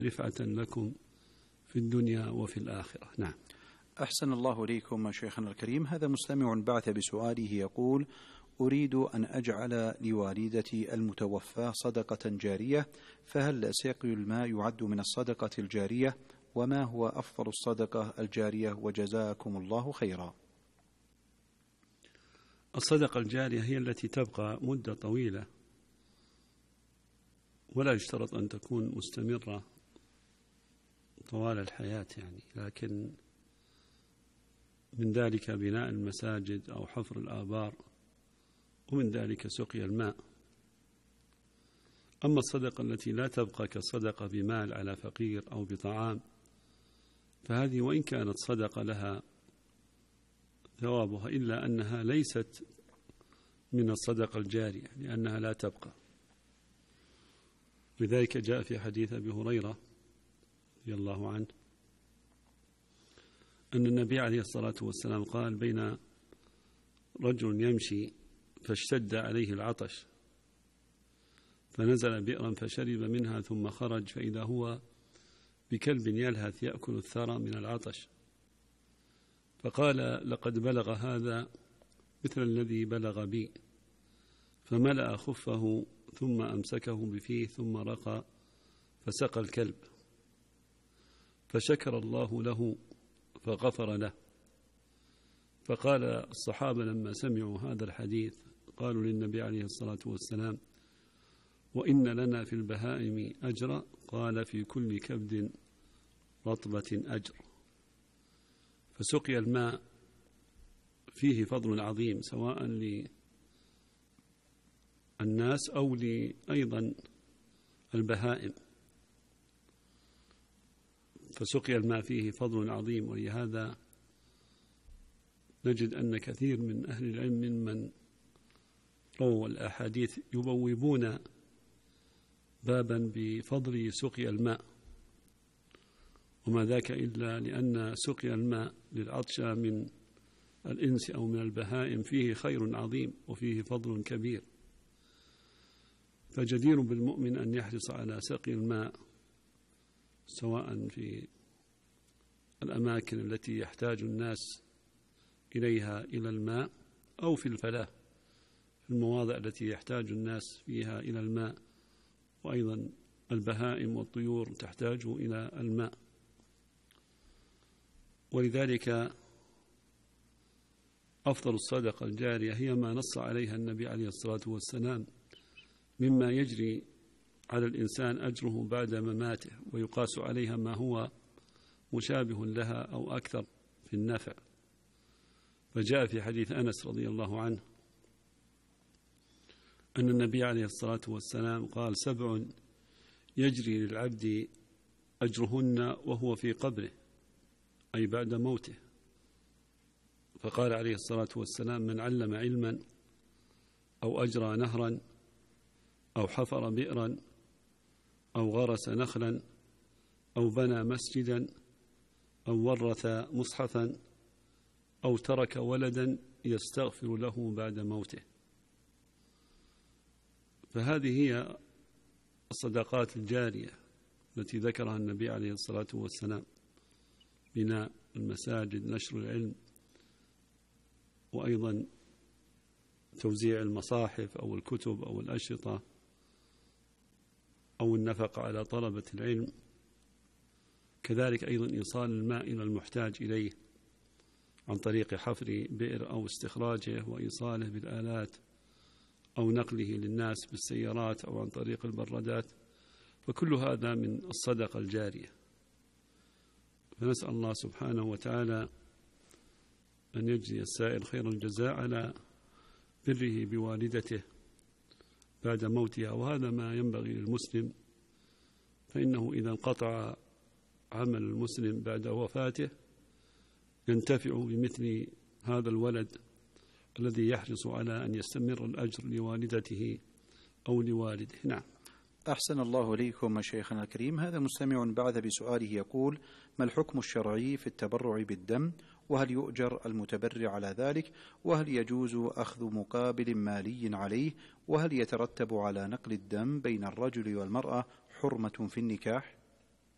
رفعة لكم في الدنيا وفي الآخرة. نعم. أحسن الله إليكم شيخنا الكريم. هذا مستمع بعث بسؤاله يقول: أريد أن أجعل لوالدتي المتوفاة صدقة جارية، فهل سقي الماء يعد من الصدقة الجارية؟ وما هو أفضل الصدقة الجارية؟ وجزاكم الله خيرا. الصدقة الجارية هي التي تبقى مدة طويلة، ولا يشترط أن تكون مستمرة طوال الحياة يعني، لكن من ذلك بناء المساجد أو حفر الآبار، ومن ذلك سقي الماء. أما الصدقة التي لا تبقى كصدقة بمال على فقير أو بطعام، فهذه وإن كانت صدقة لها ثوابها، إلا أنها ليست من الصدقة الجارية لأنها لا تبقى. لذلك جاء في حديث أبي هريرة رضي الله عنه أن النبي عليه الصلاة والسلام قال: بين رجل يمشي فاشتد عليه العطش فنزل بئرا فشرب منها ثم خرج فإذا هو بكلب يلهث يأكل الثرى من العطش، فقال: لقد بلغ هذا مثل الذي بلغ بي، فملأ خفه ثم أمسكه بفيه ثم رقى فسقى الكلب، فشكر الله له فغفر له. فقال الصحابة لما سمعوا هذا الحديث قالوا للنبي عليه الصلاة والسلام: وإن لنا في البهائم أجرا؟ قال: في كل كبد رطبة أجر. فسقي الماء فيه فضل عظيم سواء للناس أو أيضا البهائم، فسقي الماء فيه فضل عظيم. ولهذا نجد أن كثير من أهل العلم ممن رووا الأحاديث يبوبون بابا بفضل سقي الماء، وما ذاك إلا لأن سقي الماء للعطشى من الإنس أو من البهائم فيه خير عظيم وفيه فضل كبير، فجدير بالمؤمن أن يحرص على سقي الماء سواء في الأماكن التي يحتاج الناس إليها إلى الماء أو في الفلاة في المواضع التي يحتاج الناس فيها إلى الماء، وأيضا البهائم والطيور تحتاج إلى الماء. ولذلك أفضل الصدقة الجارية هي ما نص عليها النبي عليه الصلاة والسلام مما يجري على الإنسان أجره بعد مماته، ويقاس عليها ما هو مشابه لها أو أكثر في النفع. فجاء في حديث أنس رضي الله عنه أن النبي عليه الصلاة والسلام قال: 7 يجري للعبد أجرهن وهو في قبره، أي بعد موته. فقال عليه الصلاة والسلام: من علم علما أو أجرى نهرا أو حفر بئرا أو غرس نخلا أو بنى مسجدا أو ورث مصحفا أو ترك ولدا يستغفر له بعد موته. فهذه هي الصدقات الجارية التي ذكرها النبي عليه الصلاة والسلام: بناء المساجد، نشر العلم، وأيضا توزيع المصاحف أو الكتب أو الأشرطة أو النفقة على طلبة العلم، كذلك أيضا إيصال الماء إلى المحتاج إليه عن طريق حفر بئر أو استخراجه وإيصاله بالآلات أو نقله للناس بالسيارات أو عن طريق البرادات، فكل هذا من الصدقة الجارية. فنسأل الله سبحانه وتعالى أن يجزي السائل خير الجزاء على بره بوالدته بعد موتها، وهذا ما ينبغي للمسلم، فإنه إذا انقطع عمل المسلم بعد وفاته ينتفع بمثل هذا الولد الذي يحرص على أن يستمر الأجر لوالدته أو لوالده. نعم. أحسن الله إليكم شيخنا الكريم. هذا مستمع بعث بسؤاله يقول: ما الحكم الشرعي في التبرع بالدم؟ وهل يؤجر المتبرع على ذلك؟ وهل يجوز أخذ مقابل مالي عليه؟ وهل يترتب على نقل الدم بين الرجل والمرأة حرمة في النكاح؟